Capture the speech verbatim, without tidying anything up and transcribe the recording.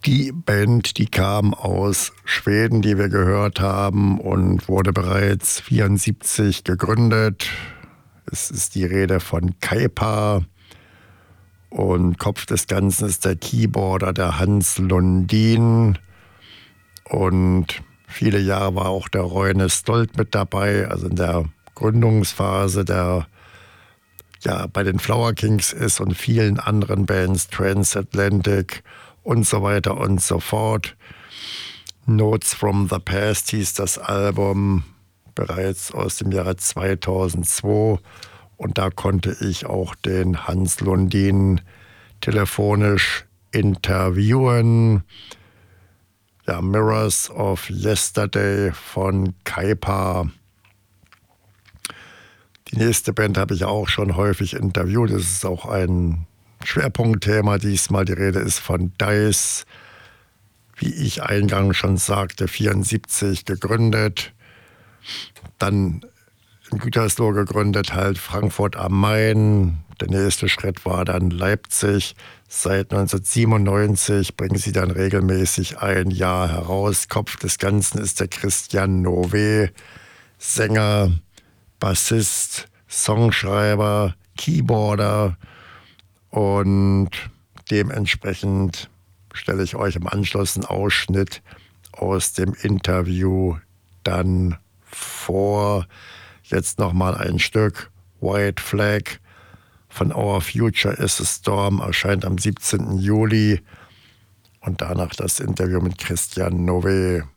Die Band, die kam aus Schweden, die wir gehört haben, und wurde bereits vierundsiebzig gegründet. Es ist die Rede von Kaipa und Kopf des Ganzen ist der Keyboarder, der Hans Lundin. Und viele Jahre war auch der Roine Stolt mit dabei, also in der Gründungsphase, der ja bei den Flower Kings ist und vielen anderen Bands, Transatlantic und so weiter und so fort. Notes from the Past hieß das Album, bereits aus dem Jahre zweitausendzwei. Und da konnte ich auch den Hans Lundin telefonisch interviewen. Ja, Mirrors of Yesterday von Kaipa. Die nächste Band habe ich auch schon häufig interviewt. Das ist auch ein Schwerpunktthema diesmal. Die Rede ist von Dice, wie ich eingangs schon sagte, vierundsiebzig gegründet. Dann in Gütersloh gegründet, halt Frankfurt am Main. Der nächste Schritt war dann Leipzig. Seit neunzehnhundertsiebenundneunzig bringen sie dann regelmäßig ein Jahr heraus. Kopf des Ganzen ist der Christian Nové, Sänger, Bassist, Songschreiber, Keyboarder, und dementsprechend stelle ich euch im Anschluss einen Ausschnitt aus dem Interview dann vor. Jetzt nochmal ein Stück. White Flag von Our Future is a Storm erscheint am siebzehnten Juli. Und danach das Interview mit Christian Nové.